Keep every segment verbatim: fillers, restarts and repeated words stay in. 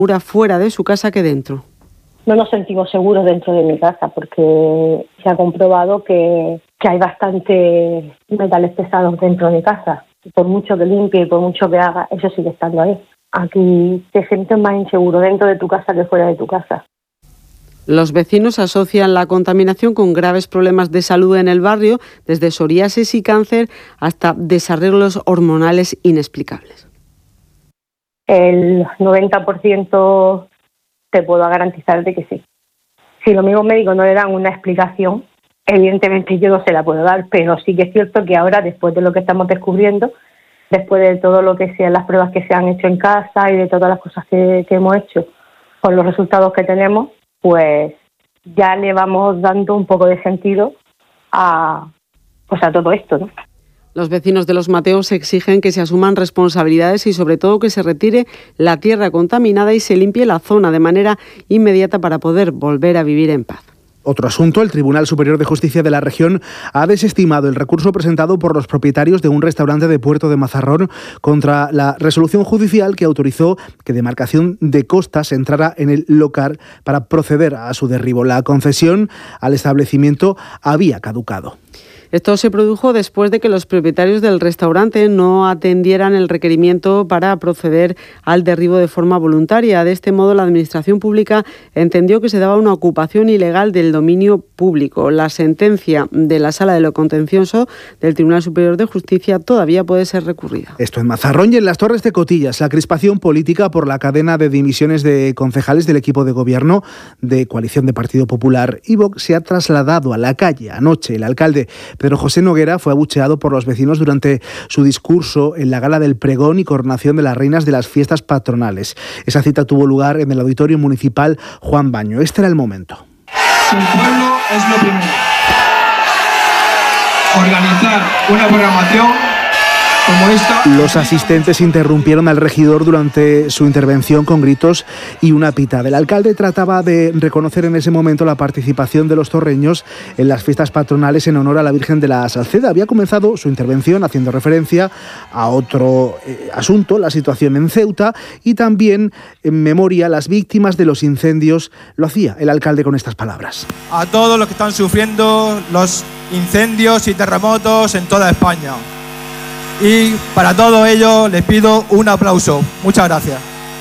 fuera de su casa que dentro. No nos sentimos seguros dentro de mi casa porque se ha comprobado que, que hay bastante metales pesados dentro de mi casa. Por mucho que limpie y por mucho que haga, eso sigue estando ahí. Aquí te sientes más inseguro dentro de tu casa que fuera de tu casa. Los vecinos asocian la contaminación con graves problemas de salud en el barrio, desde psoriasis y cáncer hasta desarreglos hormonales inexplicables. El noventa por ciento te puedo garantizar de que sí. Si los mismos médicos no le dan una explicación, evidentemente yo no se la puedo dar, pero sí que es cierto que ahora, después de lo que estamos descubriendo, después de todo lo que sean las pruebas que se han hecho en casa y de todas las cosas que, que hemos hecho, con los resultados que tenemos, pues ya le vamos dando un poco de sentido a, pues a todo esto, ¿no? Los vecinos de Los Mateos exigen que se asuman responsabilidades y sobre todo que se retire la tierra contaminada y se limpie la zona de manera inmediata para poder volver a vivir en paz. Otro asunto, el Tribunal Superior de Justicia de la región ha desestimado el recurso presentado por los propietarios de un restaurante de Puerto de Mazarrón contra la resolución judicial que autorizó que Demarcación de Costas entrara en el local para proceder a su derribo. La concesión al establecimiento había caducado. Esto se produjo después de que los propietarios del restaurante no atendieran el requerimiento para proceder al derribo de forma voluntaria. De este modo, la Administración Pública entendió que se daba una ocupación ilegal del dominio público. La sentencia de la Sala de lo Contencioso del Tribunal Superior de Justicia todavía puede ser recurrida. Esto en Mazarrón y en las Torres de Cotillas. La crispación política por la cadena de dimisiones de concejales del equipo de gobierno de coalición de Partido Popular y Vox se ha trasladado a la calle. Anoche, el alcalde Pedro José Noguera fue abucheado por los vecinos durante su discurso en la gala del pregón y coronación de las reinas de las fiestas patronales. Esa cita tuvo lugar en el Auditorio Municipal Juan Baño. Este era el momento. El pueblo es lo primero. Organizar una programación como esta. Los asistentes interrumpieron al regidor durante su intervención con gritos y una pitada. El alcalde trataba de reconocer en ese momento la participación de los torreños en las fiestas patronales en honor a la Virgen de la Salceda. Había comenzado su intervención haciendo referencia a otro eh, asunto, la situación en Ceuta, y también en memoria a las víctimas de los incendios. Lo hacía el alcalde con estas palabras. A todos los que están sufriendo los incendios y terremotos en toda España. Y para todo ello les pido un aplauso. Muchas gracias.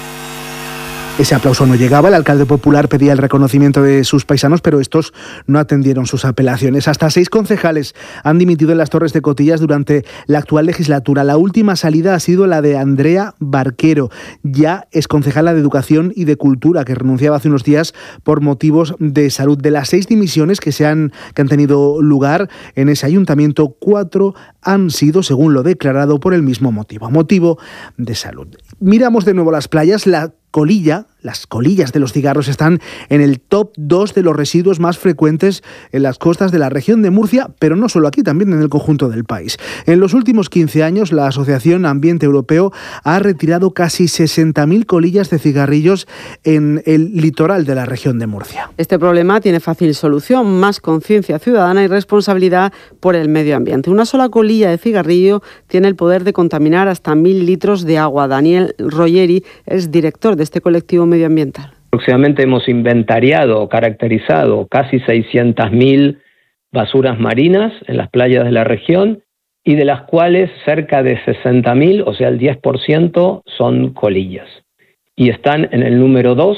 Ese aplauso no llegaba, el alcalde popular pedía el reconocimiento de sus paisanos, pero estos no atendieron sus apelaciones. Hasta seis concejales han dimitido en las Torres de Cotillas durante la actual legislatura. La última salida ha sido la de Andrea Barquero, ya es concejala de Educación y de Cultura, que renunciaba hace unos días por motivos de salud. De las seis dimisiones que, se han, que han tenido lugar en ese ayuntamiento, cuatro han sido, según lo declarado, por el mismo motivo, motivo de salud. Miramos de nuevo las playas. La colilla, las colillas de los cigarros están en el top dos de los residuos más frecuentes en las costas de la región de Murcia, pero no solo aquí, también en el conjunto del país. En los últimos quince años, la Asociación Ambiente Europeo ha retirado casi sesenta mil colillas de cigarrillos en el litoral de la región de Murcia. Este problema tiene fácil solución: más conciencia ciudadana y responsabilidad por el medio ambiente. Una sola colilla de cigarrillo tiene el poder de contaminar hasta mil litros de agua. Daniel Royeri es director de este colectivo medioambiental. Aproximadamente hemos inventariado, caracterizado casi seiscientas mil basuras marinas en las playas de la región, y de las cuales cerca de sesenta mil, o sea el diez por ciento, son colillas. Y están en el número dos.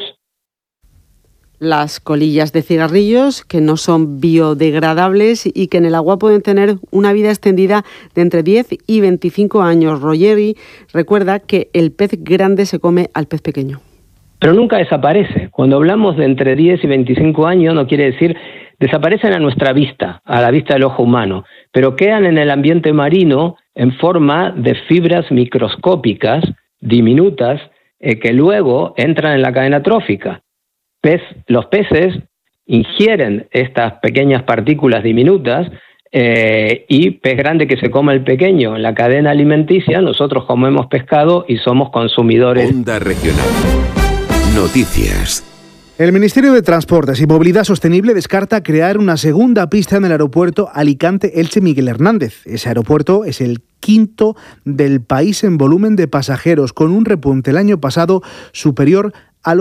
Las colillas de cigarrillos, que no son biodegradables y que en el agua pueden tener una vida extendida de entre diez y veinticinco años. Roggeri recuerda que el pez grande se come al pez pequeño. Pero nunca desaparece. Cuando hablamos de entre diez y veinticinco años, no quiere decir desaparecen a nuestra vista, a la vista del ojo humano, pero quedan en el ambiente marino en forma de fibras microscópicas, diminutas, eh, que luego entran en la cadena trófica. Pez, los peces ingieren estas pequeñas partículas diminutas eh, y pez grande que se come el pequeño. En la cadena alimenticia nosotros comemos pescado y somos consumidores. Onda Regional. Noticias. El Ministerio de Transportes y Movilidad Sostenible descarta crear una segunda pista en el aeropuerto Alicante-Elche Miguel Hernández. Ese aeropuerto es el quinto del país en volumen de pasajeros, con un repunte el año pasado superior